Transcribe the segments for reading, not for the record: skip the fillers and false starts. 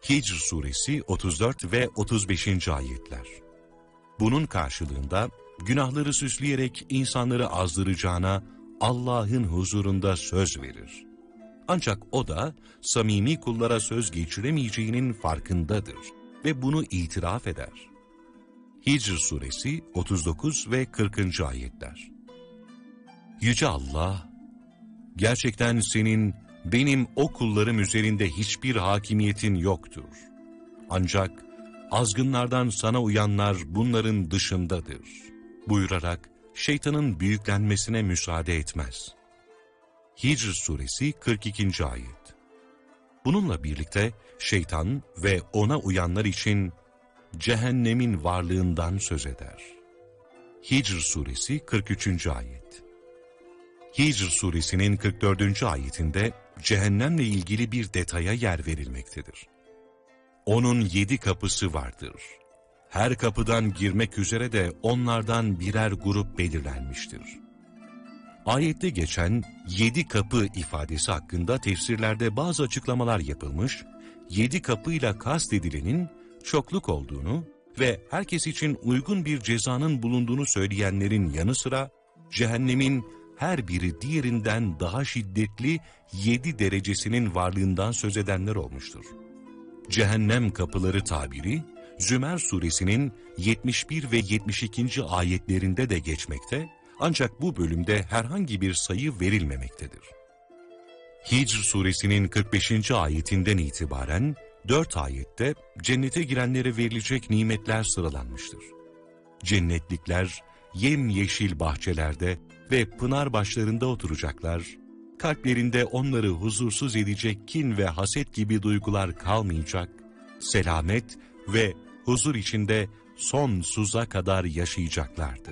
Hicr suresi 34 ve 35. ayetler. Bunun karşılığında günahları süsleyerek insanları azdıracağına Allah'ın huzurunda söz verir. Ancak o da samimi kullara söz geçiremeyeceğinin farkındadır ve bunu itiraf eder. Hicr suresi 39 ve 40. ayetler. Yüce Allah, gerçekten senin benim o kullarım üzerinde hiçbir hakimiyetin yoktur. Ancak azgınlardan sana uyanlar bunların dışındadır buyurarak şeytanın büyüklenmesine müsaade etmez. Hicr suresi 42. ayet. Bununla birlikte şeytan ve ona uyanlar için cehennemin varlığından söz eder. Hicr suresi 43. ayet. Hicr suresinin 44. ayetinde cehennemle ilgili bir detaya yer verilmektedir. Onun 7 kapısı vardır. Her kapıdan girmek üzere de onlardan birer grup belirlenmiştir. Ayette geçen 7 kapı ifadesi hakkında tefsirlerde bazı açıklamalar yapılmış, 7 kapıyla kastedilenin çokluk olduğunu ve herkes için uygun bir cezanın bulunduğunu söyleyenlerin yanı sıra, cehennemin her biri diğerinden daha şiddetli 7 derecesinin varlığından söz edenler olmuştur. Cehennem kapıları tabiri, Zümer suresinin 71 ve 72. ayetlerinde de geçmekte, ancak bu bölümde herhangi bir sayı verilmemektedir. Hicr suresinin 45. ayetinden itibaren 4 ayette cennete girenlere verilecek nimetler sıralanmıştır. Cennetlikler yemyeşil bahçelerde ve pınar başlarında oturacaklar, kalplerinde onları huzursuz edecek kin ve haset gibi duygular kalmayacak, selamet ve huzur içinde sonsuza kadar yaşayacaklardır.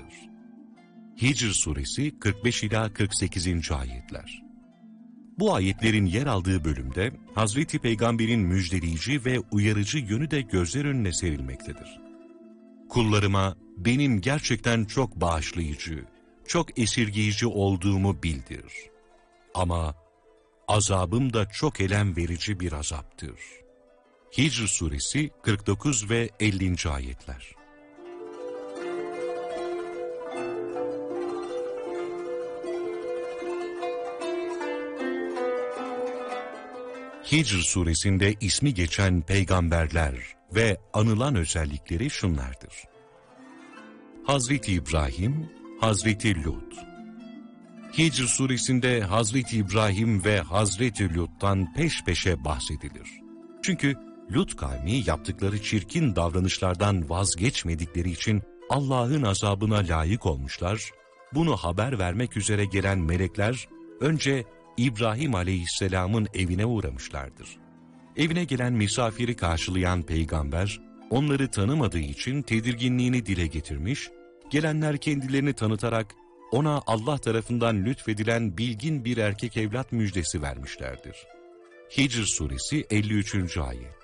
Hicr suresi 45 ila 48. ayetler. Bu ayetlerin yer aldığı bölümde Hazreti Peygamber'in müjdeleyici ve uyarıcı yönü de gözler önüne serilmektedir. Kullarıma benim gerçekten çok bağışlayıcı, çok esirgeyici olduğumu bildir. Ama azabım da çok elem verici bir azaptır. Hicr suresi 49 ve 50. ayetler. Hicr suresinde ismi geçen peygamberler ve anılan özellikleri şunlardır. Hazreti İbrahim, Hazreti Lut. Hicr suresinde Hazreti İbrahim ve Hazreti Lut'tan peş peşe bahsedilir. Çünkü Lut kavmi yaptıkları çirkin davranışlardan vazgeçmedikleri için Allah'ın azabına layık olmuşlar. Bunu haber vermek üzere gelen melekler önce İbrahim aleyhisselamın evine uğramışlardır. Evine gelen misafiri karşılayan peygamber onları tanımadığı için tedirginliğini dile getirmiş, gelenler kendilerini tanıtarak ona Allah tarafından lütfedilen bilgin bir erkek evlat müjdesi vermişlerdir. Hicr suresi 53. ayet.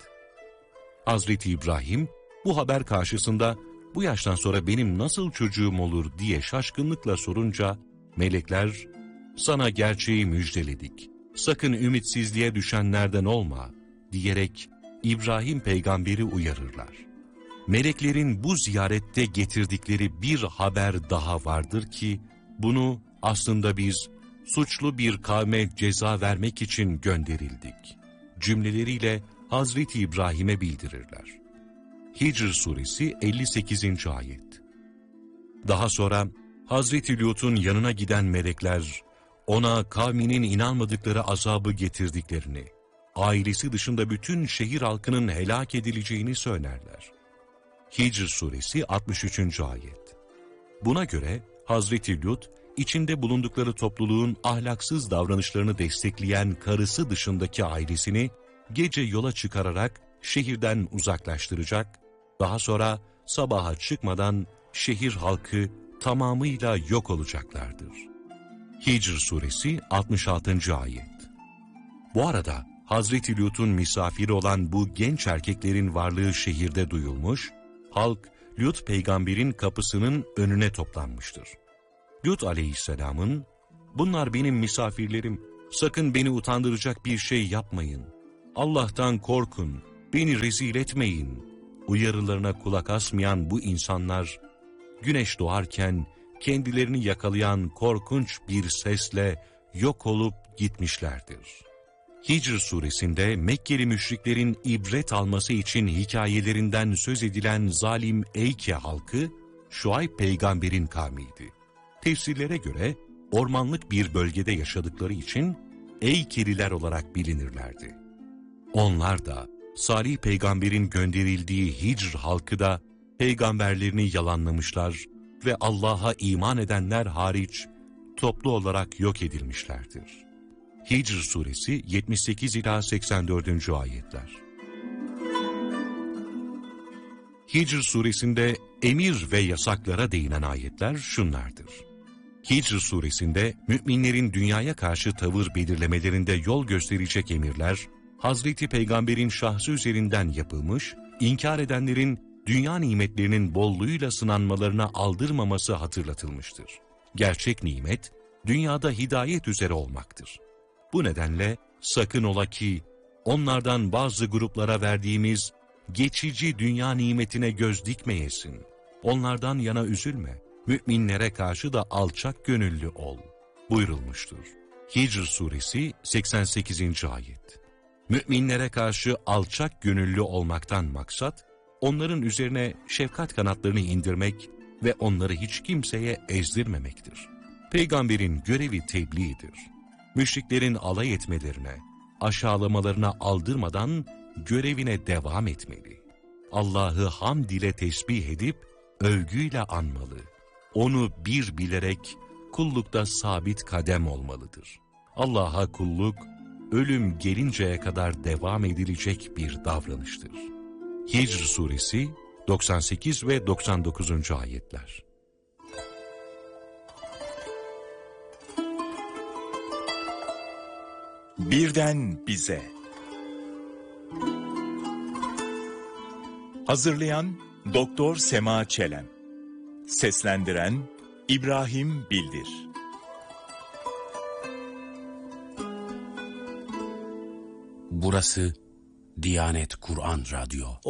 Hazreti İbrahim bu haber karşısında bu yaştan sonra benim nasıl çocuğum olur diye şaşkınlıkla sorunca melekler sana gerçeği müjdeledik, sakın ümitsizliğe düşenlerden olma diyerek İbrahim peygamberi uyarırlar. Meleklerin bu ziyarette getirdikleri bir haber daha vardır ki bunu aslında biz suçlu bir kavme ceza vermek için gönderildik cümleleriyle Hazreti İbrahim'e bildirirler. Hicr suresi 58. ayet. Daha sonra Hazreti Lut'un yanına giden melekler ona kavminin inanmadıkları azabı getirdiklerini, ailesi dışında bütün şehir halkının helak edileceğini söylerler. Hicr suresi 63. ayet. Buna göre Hazreti Lut, içinde bulundukları topluluğun ahlaksız davranışlarını destekleyen karısı dışındaki ailesini gece yola çıkararak şehirden uzaklaştıracak, daha sonra sabaha çıkmadan şehir halkı tamamıyla yok olacaklardır. Hicr suresi 66. ayet. Bu arada Hazreti Lut'un misafiri olan bu genç erkeklerin varlığı şehirde duyulmuş, halk Lut peygamberin kapısının önüne toplanmıştır. Lut aleyhisselamın, bunlar benim misafirlerim, sakın beni utandıracak bir şey yapmayın, Allah'tan korkun, beni rezil etmeyin uyarılarına kulak asmayan bu insanlar, güneş doğarken kendilerini yakalayan korkunç bir sesle yok olup gitmişlerdir. Hicr suresinde Mekkeli müşriklerin ibret alması için hikayelerinden söz edilen zalim Eyke halkı, Şuayb peygamberin kavmiydi. Tefsirlere göre ormanlık bir bölgede yaşadıkları için Eykeliler olarak bilinirlerdi. Onlar da Salih peygamberin gönderildiği Hicr halkı da peygamberlerini yalanlamışlar ve Allah'a iman edenler hariç toplu olarak yok edilmişlerdir. Hicr suresi 78 ila 84. ayetler. Hicr suresinde emir ve yasaklara değinen ayetler şunlardır. Hicr suresinde müminlerin dünyaya karşı tavır belirlemelerinde yol gösterecek emirler, Hazreti Peygamber'in şahsı üzerinden yapılmış, inkar edenlerin dünya nimetlerinin bolluğuyla sınanmalarına aldırmaması hatırlatılmıştır. Gerçek nimet, dünyada hidayet üzere olmaktır. Bu nedenle sakın ola ki onlardan bazı gruplara verdiğimiz geçici dünya nimetine göz dikmeyesin. Onlardan yana üzülme, müminlere karşı da alçak gönüllü ol buyurulmuştur. Hicr suresi 88. ayet. Müminlere karşı alçak gönüllü olmaktan maksat, onların üzerine şefkat kanatlarını indirmek ve onları hiç kimseye ezdirmemektir. Peygamberin görevi tebliğdir. Müşriklerin alay etmelerine, aşağılamalarına aldırmadan görevine devam etmeli. Allah'ı hamd ile tesbih edip övgüyle anmalı. Onu bir bilerek kullukta sabit kadem olmalıdır. Allah'a kulluk, ölüm gelinceye kadar devam edilecek bir davranıştır. Hicr suresi 98 ve 99. ayetler. Birden bize. Hazırlayan Doktor Sema Çelen. Seslendiren İbrahim Bildir. Burası Diyanet Kur'an Radyo.